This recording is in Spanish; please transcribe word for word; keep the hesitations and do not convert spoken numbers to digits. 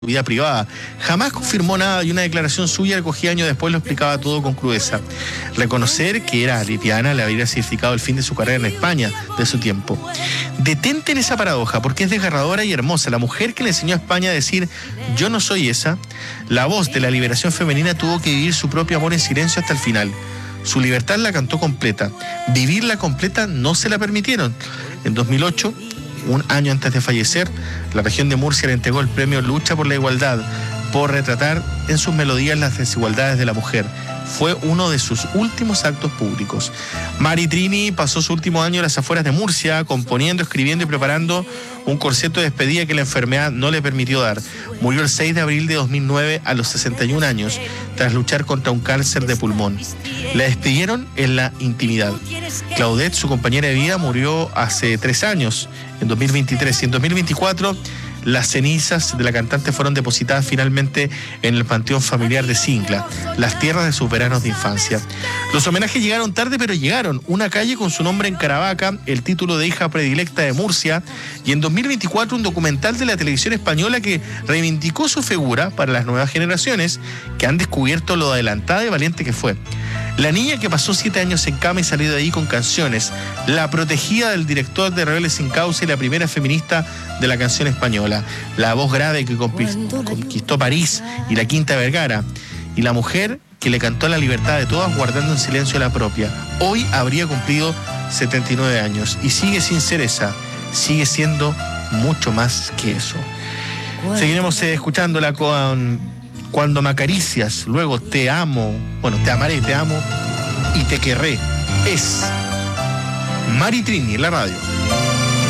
vida privada. Jamás confirmó nada y una declaración suya recogida años después lo explicaba todo con crudeza. Reconocer que era lesbiana le habría significado el fin de su carrera en España, de su tiempo. Detente en esa paradoja, porque es desgarradora y hermosa. La mujer que le enseñó a España a decir yo no soy esa, la voz de la liberación femenina tuvo que vivir su propio amor en silencio hasta el final. Su libertad la cantó completa. Vivirla completa no se la permitieron. En dos mil ocho, un año antes de fallecer, la región de Murcia le entregó el premio Lucha por la Igualdad por retratar en sus melodías las desigualdades de la mujer. Fue uno de sus últimos actos públicos. Mari Trini pasó su último año en las afueras de Murcia, componiendo, escribiendo y preparando un concierto de despedida que la enfermedad no le permitió dar. Murió el seis de abril de dos mil nueve a los sesenta y un años, tras luchar contra un cáncer de pulmón. La despidieron en la intimidad. Claudette, su compañera de vida, murió hace tres años, en dos mil veintitrés, y en dos mil veinticuatro las cenizas de la cantante fueron depositadas finalmente en el panteón familiar de Cingla, las tierras de sus veranos de infancia. Los homenajes llegaron tarde, pero llegaron. Una calle con su nombre en Caravaca, el título de hija predilecta de Murcia, y en dos mil veinticuatro un documental de la televisión española que reivindicó su figura para las nuevas generaciones que han descubierto lo adelantada y valiente que fue. La niña que pasó siete años en cama y salió de ahí con canciones, la protegida del director de Rebeldes sin Causa y la primera feminista de la canción española, la voz grave que conquistó París y la Quinta Vergara, y la mujer que le cantó la libertad de todas guardando en silencio la propia. Hoy habría cumplido setenta y nueve años y sigue sin ser esa, sigue siendo mucho más que eso. Seguiremos eh, escuchándola con Cuando me acaricias, luego Te amo, bueno, Te amaré, Te amo y Te querré. Es Mari Trini en la radio.